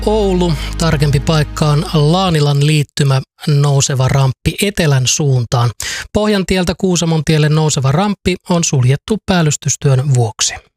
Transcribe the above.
Oulu, tarkempi paikka on Laanilan liittymä nouseva ramppi etelän suuntaan. Pohjantieltä Kuusamontielle nouseva ramppi on suljettu päällystystyön vuoksi.